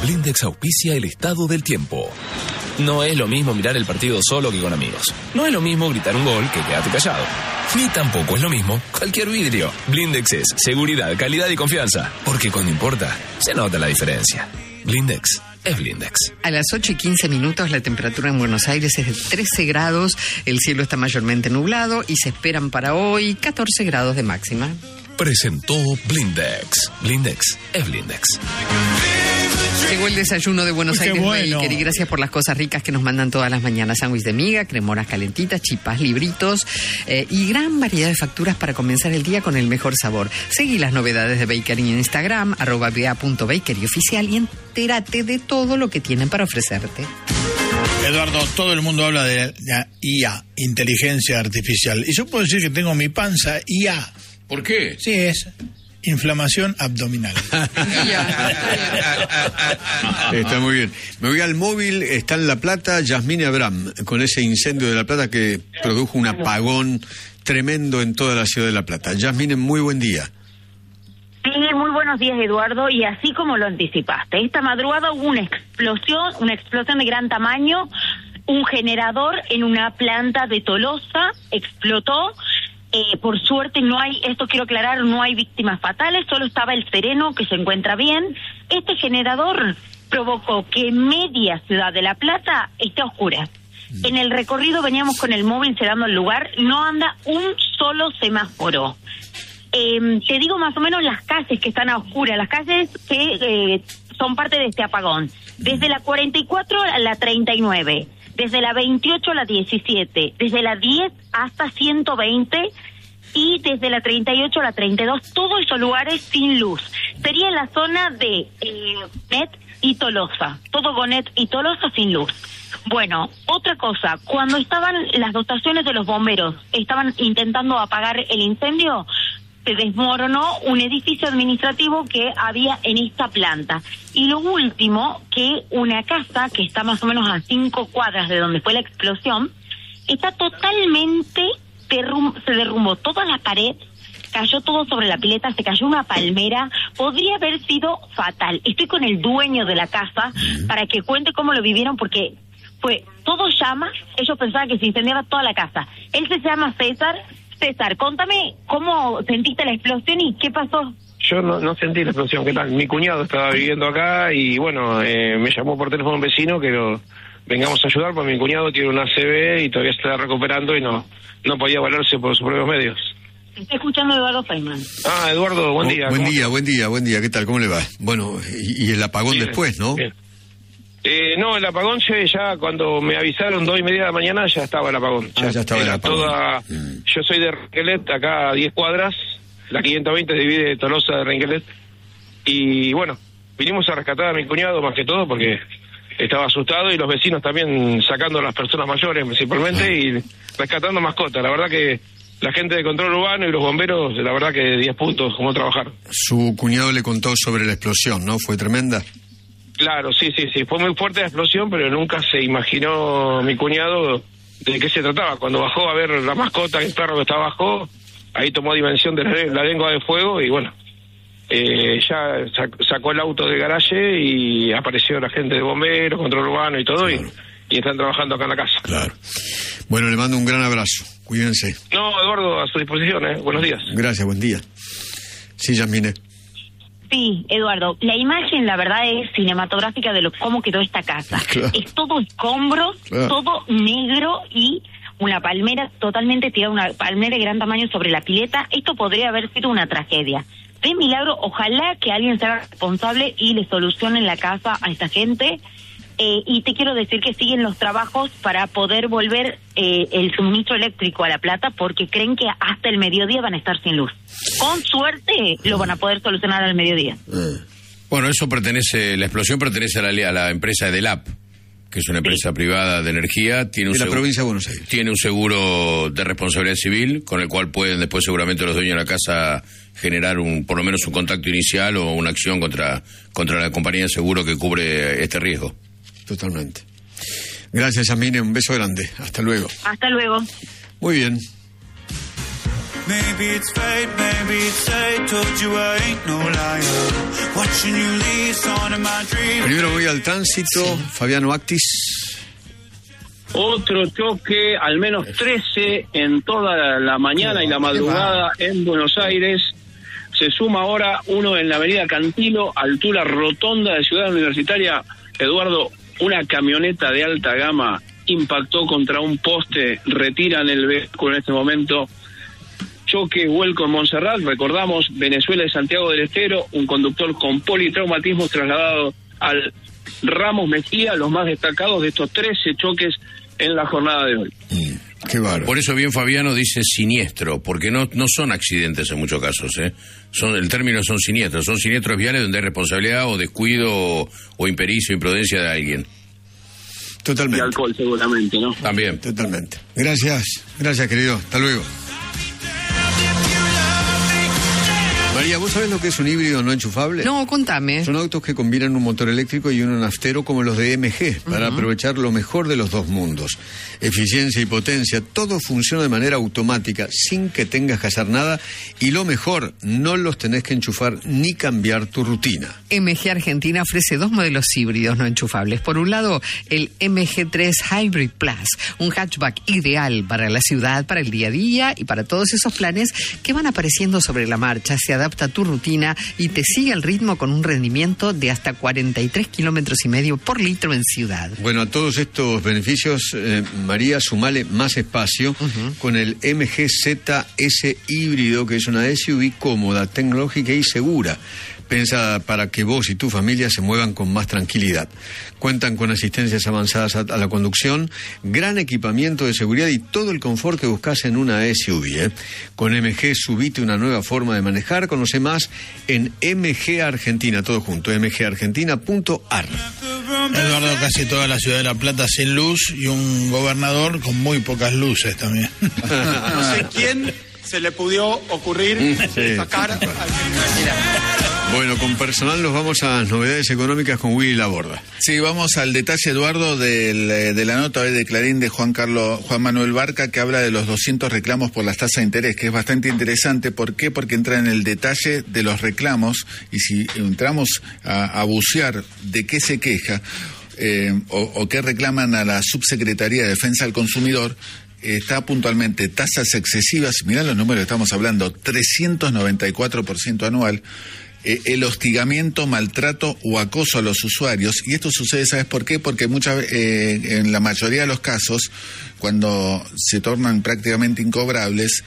Blindex auspicia el estado del tiempo. No es lo mismo mirar el partido solo que con amigos. No es lo mismo gritar un gol que quedarte callado. Ni tampoco es lo mismo cualquier vidrio. Blindex es seguridad, calidad y confianza. Porque cuando importa, se nota la diferencia. Blindex es Blindex. A las 8:15 la temperatura en Buenos Aires es de 13 grados, el cielo está mayormente nublado y se esperan para hoy 14 grados de máxima. Presentó Blindex. Blindex es Blindex. Llegó el desayuno de Buenos Aires Baker y gracias por las cosas ricas que nos mandan todas las mañanas. Sándwich de miga, cremonas calentitas, chipas, libritos y gran variedad de facturas para comenzar el día con el mejor sabor. Seguí las novedades de Bakery en Instagram, @ba.bakeryoficial y entérate de todo lo que tienen para ofrecerte. Eduardo, todo el mundo habla de la IA, inteligencia artificial. Y yo puedo decir que tengo mi panza IA. ¿Por qué? Sí, es inflamación abdominal. Está muy bien. Me voy al móvil, está en La Plata, Yasmine Abraham, con ese incendio de La Plata que produjo un apagón tremendo en toda la ciudad de La Plata. Yasmine, muy buen día. Sí, muy buenos días, Eduardo, y así como lo anticipaste, esta madrugada hubo una explosión de gran tamaño, un generador en una planta de Tolosa explotó. Por suerte no hay, esto quiero aclarar, no hay víctimas fatales, solo estaba el Sereno que se encuentra bien. Este generador provocó que media ciudad de La Plata esté a oscuras. En el recorrido veníamos con el móvil cerrando el lugar, no anda un solo semáforo. Te digo más o menos las calles que están a oscuras, las calles que son parte de este apagón. Desde la 44 a la 39. Desde la 28 a la 17, desde la 10 hasta 120 y desde la 38 a la 32, todos esos lugares sin luz. Sería en la zona de Gonet y Tolosa, todo Gonet y Tolosa sin luz. Bueno, otra cosa, cuando estaban las dotaciones de los bomberos, estaban intentando apagar el incendio, se desmoronó un edificio administrativo que había en esta planta. Y lo último, que una casa que está más o menos a 5 cuadras de donde fue la explosión, está totalmente, se derrumbó toda la pared, cayó todo sobre la pileta, se cayó una palmera, podría haber sido fatal. Estoy con el dueño de la casa para que cuente cómo lo vivieron, porque fue todo llama, ellos pensaban que se incendiaba toda la casa. Él se llama César. César, contame cómo sentiste la explosión y qué pasó. Yo no sentí la explosión, ¿qué tal? Mi cuñado estaba viviendo acá y bueno, me llamó por teléfono un vecino que vengamos a ayudar, porque mi cuñado tiene una ACV y todavía se está recuperando y no podía valerse por sus propios medios. Estoy escuchando a Eduardo Feynman. Ah, Eduardo, buen día. Buen día, ¿qué tal? ¿Cómo le va? Bueno, y el apagón bien, después, ¿no? Bien. No, el apagón ya cuando me avisaron 2:30 de la mañana ya estaba el apagón. Ya estaba el apagón. Yo soy de Renquelet, acá a 10 cuadras, la 520 divide Tolosa de Renquelet, y bueno, vinimos a rescatar a mi cuñado más que todo porque estaba asustado, y los vecinos también sacando a las personas mayores principalmente y rescatando mascotas. La verdad que la gente de control urbano y los bomberos, la verdad que 10 puntos, cómo trabajar. Su cuñado le contó sobre la explosión, ¿no? ¿Fue tremenda? Claro, sí, fue muy fuerte la explosión, pero nunca se imaginó mi cuñado de qué se trataba. Cuando bajó a ver la mascota, el perro que estaba abajo, ahí tomó dimensión de la lengua de fuego y bueno, ya sacó el auto del garaje y apareció la gente de bomberos, control urbano y todo, claro. y están trabajando acá en la casa. Claro. Bueno, le mando un gran abrazo, cuídense. No, Eduardo, a su disposición, buenos días. Gracias, buen día. Sí, Yasmine. Sí, Eduardo, la imagen la verdad es cinematográfica de cómo quedó esta casa. Claro. Es todo escombros, claro. Todo negro y una palmera totalmente tirada, una palmera de gran tamaño sobre la pileta. Esto podría haber sido una tragedia. De milagro, ojalá que alguien sea responsable y le solucione la casa a esta gente. Y te quiero decir que siguen los trabajos para poder volver el suministro eléctrico a La Plata, porque creen que hasta el mediodía van a estar sin luz. Con suerte lo van a poder solucionar al mediodía. Bueno, la explosión pertenece a la empresa Edelap, que es una empresa privada de energía. Tiene la provincia de Buenos Aires. Tiene un seguro de responsabilidad civil, con el cual pueden después seguramente los dueños de la casa generar por lo menos un contacto inicial o una acción contra la compañía de seguro que cubre este riesgo. Totalmente. Gracias, Yasmine, un beso grande. Hasta luego. Hasta luego. Muy bien. Maybe it's fate, maybe it's fate. Told you I ain't no liar. Watching you leave on in my Primero voy al tránsito. Sí. Fabiano Actis. Otro choque, al menos 13 en toda la mañana y la madrugada en Buenos Aires. Se suma ahora uno en la avenida Cantilo, altura rotonda de Ciudad Universitaria. Eduardo, una camioneta de alta gama impactó contra un poste, retiran el vehículo en este momento. Choque, vuelco en Montserrat, recordamos, Venezuela y Santiago del Estero, un conductor con politraumatismo trasladado al Ramos Mejía, los más destacados de estos 13 choques en la jornada de hoy. Qué bárbaro. Por eso bien Fabiano dice siniestro, porque no son accidentes en muchos casos, el término son siniestros viales donde hay responsabilidad o descuido o impericia o imprudencia de alguien. Totalmente. Y alcohol seguramente, ¿no? También. Totalmente. Gracias querido, hasta luego. María, ¿vos sabés lo que es un híbrido no enchufable? No, contame. Son autos que combinan un motor eléctrico y uno naftero como los de MG, para aprovechar lo mejor de los dos mundos. Eficiencia y potencia, todo funciona de manera automática, sin que tengas que hacer nada, y lo mejor, no los tenés que enchufar ni cambiar tu rutina. MG Argentina ofrece 2 modelos híbridos no enchufables. Por un lado, el MG3 Hybrid Plus, un hatchback ideal para la ciudad, para el día a día y para todos esos planes que van apareciendo sobre la marcha. Se adapta a tu rutina y te sigue el ritmo con un rendimiento de hasta 43,5 kilómetros por litro en ciudad. Bueno, a todos estos beneficios, María, sumale más espacio con el MG ZS híbrido, que es una SUV cómoda, tecnológica y segura, pensada para que vos y tu familia se muevan con más tranquilidad. Cuentan con asistencias avanzadas a la conducción, gran equipamiento de seguridad y todo el confort que buscas en una SUV. Con MG subite una nueva forma de manejar. Conoce más en MG Argentina, todo junto, mgargentina.ar. Eduardo, casi toda la ciudad de La Plata sin luz y un gobernador con muy pocas luces también. No sé quién se le pudo ocurrir sacar al... Bueno, con personal nos vamos a las novedades económicas con Willy Laborda. Sí, vamos al detalle, Eduardo, de la nota hoy de Clarín de Juan Manuel Barca, que habla de los 200 reclamos por las tasas de interés, que es bastante interesante. ¿Por qué? Porque entra en el detalle de los reclamos, y si entramos a bucear de qué se queja o qué reclaman a la Subsecretaría de Defensa del Consumidor, está puntualmente tasas excesivas. Mirá los números, estamos hablando 394% anual. El hostigamiento, maltrato o acoso a los usuarios, y esto sucede, ¿sabes por qué? Porque en la mayoría de los casos, cuando se tornan prácticamente incobrables,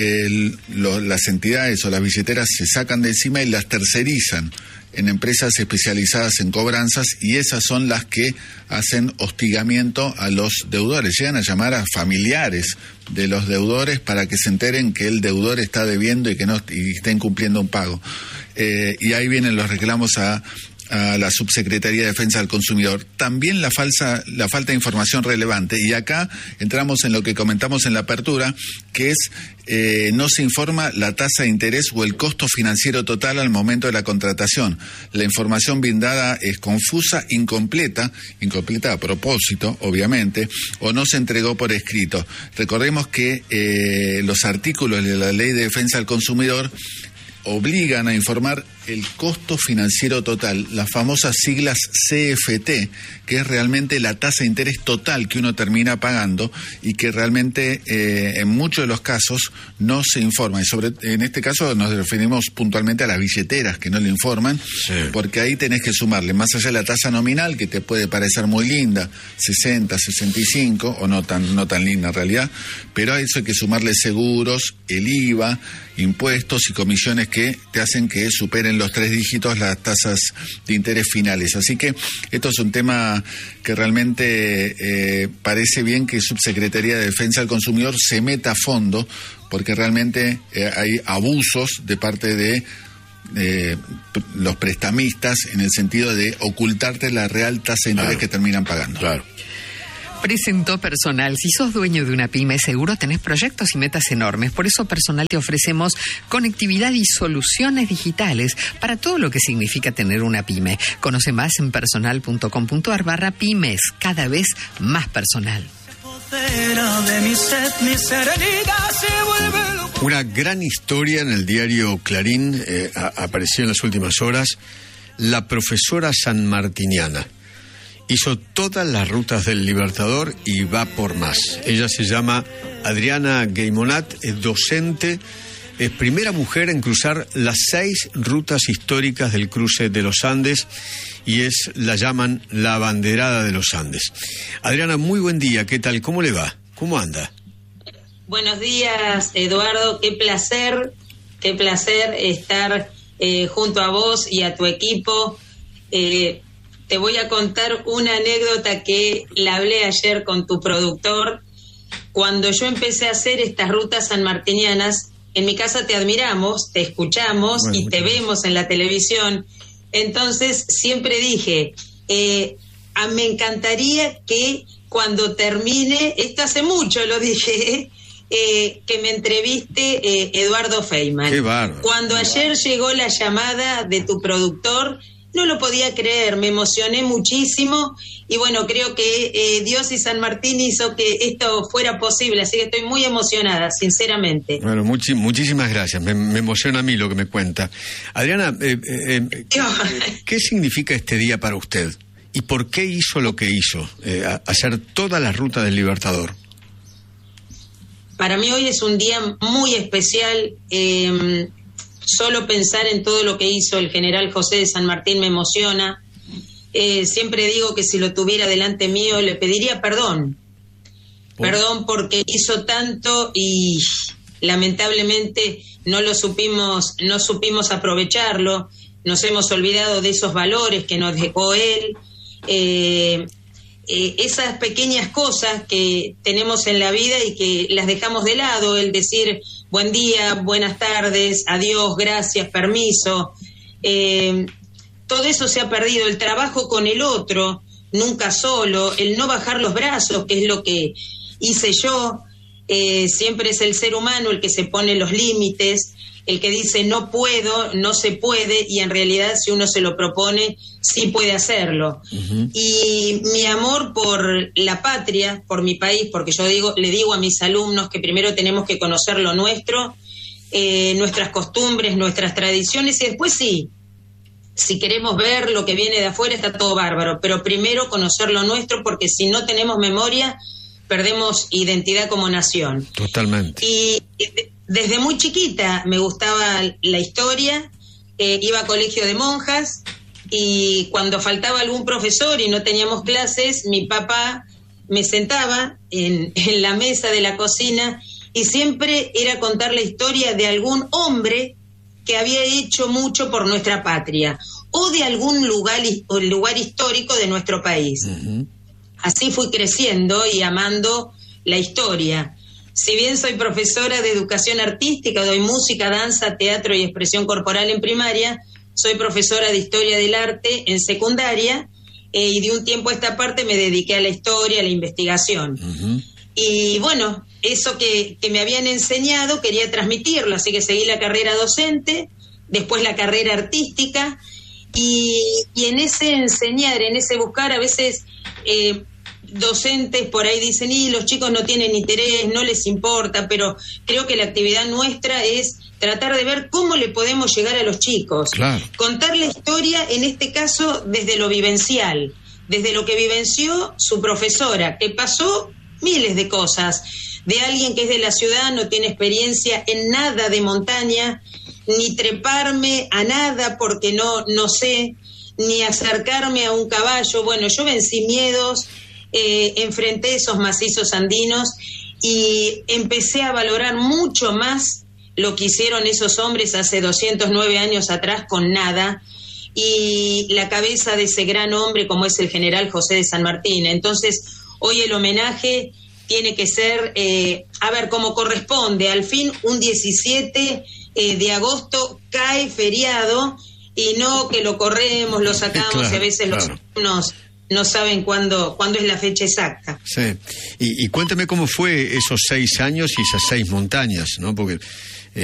las entidades o las billeteras se sacan de encima y las tercerizan en empresas especializadas en cobranzas, y esas son las que hacen hostigamiento a los deudores. Llegan a llamar a familiares de los deudores para que se enteren que el deudor está debiendo y está incumpliendo un pago. Y ahí vienen los reclamos a la Subsecretaría de Defensa del Consumidor. También la falta de información relevante, y acá entramos en lo que comentamos en la apertura, que es no se informa la tasa de interés o el costo financiero total al momento de la contratación. La información brindada es confusa, incompleta a propósito, obviamente, o no se entregó por escrito. Recordemos que los artículos de la Ley de Defensa del Consumidor obligan a informar el costo financiero total, las famosas siglas CFT, que es realmente la tasa de interés total que uno termina pagando, y que realmente en muchos de los casos no se informa. Y en este caso nos referimos puntualmente a las billeteras que no le informan, porque ahí tenés que sumarle, más allá de la tasa nominal, que te puede parecer muy linda, 60, 65, o no tan linda en realidad, pero a eso hay que sumarle seguros, el IVA, impuestos y comisiones que te hacen que superen los 3 dígitos las tasas de interés finales. Así que esto es un tema que realmente parece bien que Subsecretaría de Defensa del Consumidor se meta a fondo, porque realmente hay abusos de parte de los prestamistas, en el sentido de ocultarte la real tasa de interés que terminan pagando. Claro. Presentó Personal. Si sos dueño de una pyme, seguro tenés proyectos y metas enormes. Por eso Personal te ofrecemos conectividad y soluciones digitales para todo lo que significa tener una pyme. Conoce más en personal.com.ar/pymes. Cada vez más personal. Una gran historia en el diario Clarín apareció en las últimas horas. la profesora sanmartiniana. Hizo todas las rutas del Libertador y va por más. Ella se llama Adriana Geymonat, es docente, es primera mujer en cruzar las 6 rutas históricas del cruce de los Andes y la llaman la abanderada de los Andes. Adriana, muy buen día, ¿qué tal? ¿Cómo le va? ¿Cómo anda? Buenos días, Eduardo, qué placer estar junto a vos y a tu equipo. Te voy a contar una anécdota que la hablé ayer con tu productor. Cuando yo empecé a hacer estas rutas sanmartinianas, en mi casa te admiramos, te escuchamos y te vemos en la televisión. Entonces siempre dije, me encantaría que cuando termine, esto hace mucho lo dije, que me entreviste Eduardo Feynman. Qué bárbaro. Cuando ayer llegó la llamada de tu productor, no lo podía creer, me emocioné muchísimo y bueno, creo que Dios y San Martín hizo que esto fuera posible, así que estoy muy emocionada, sinceramente. Bueno, muchísimas gracias, me emociona a mí lo que me cuenta. Adriana, ¿qué significa este día para usted? ¿Y por qué hizo lo que hizo? Hacer toda la ruta del Libertador. Para mí hoy es un día muy especial. Solo pensar en todo lo que hizo el general José de San Martín me emociona. Siempre digo que si lo tuviera delante mío le pediría perdón. Perdón porque hizo tanto y lamentablemente no supimos aprovecharlo. Nos hemos olvidado de esos valores que nos dejó él. Esas pequeñas cosas que tenemos en la vida y que las dejamos de lado, el decir buen día, buenas tardes, adiós, gracias, permiso, todo eso se ha perdido, el trabajo con el otro, nunca solo, el no bajar los brazos, que es lo que hice yo, siempre es el ser humano el que se pone los límites, el que dice no puedo, no se puede, y en realidad si uno se lo propone, sí puede hacerlo. Uh-huh. Y mi amor por la patria, por mi país, porque le digo a mis alumnos que primero tenemos que conocer lo nuestro, nuestras costumbres, nuestras tradiciones, y después sí, si queremos ver lo que viene de afuera está todo bárbaro, pero primero conocer lo nuestro, porque si no tenemos memoria, perdemos identidad como nación. Totalmente. Y desde muy chiquita me gustaba la historia, iba a colegio de monjas y cuando faltaba algún profesor y no teníamos clases, mi papá me sentaba en la mesa de la cocina y siempre era contar la historia de algún hombre que había hecho mucho por nuestra patria o de algún lugar histórico de nuestro país. Uh-huh. Así fui creciendo y amando la historia. Si bien soy profesora de educación artística, doy música, danza, teatro y expresión corporal en primaria, soy profesora de historia del arte en secundaria y de un tiempo a esta parte me dediqué a la historia, a la investigación. Uh-huh. Y bueno, eso que me habían enseñado quería transmitirlo, así que seguí la carrera docente, después la carrera artística y en ese enseñar, en ese buscar a veces... docentes por ahí dicen, y los chicos no tienen interés, no les importa, pero creo que la actividad nuestra es tratar de ver cómo le podemos llegar a los chicos. Claro. Contar la historia, en este caso, desde lo vivencial, desde lo que vivenció su profesora, que pasó miles de cosas, de alguien que es de la ciudad, no tiene experiencia en nada de montaña, ni treparme a nada porque no sé, ni acercarme a un caballo. Bueno, yo vencí miedos, enfrenté esos macizos andinos y empecé a valorar mucho más lo que hicieron esos hombres hace 209 años atrás con nada y la cabeza de ese gran hombre como es el general José de San Martín. Entonces hoy el homenaje tiene que ser como corresponde. Al fin un 17 de agosto cae feriado y no que lo corremos, lo sacamos, claro, y a veces los alumnos no saben cuándo es la fecha exacta. Sí. Y cuéntame cómo fue esos 6 años y esas 6 montañas, ¿no? Porque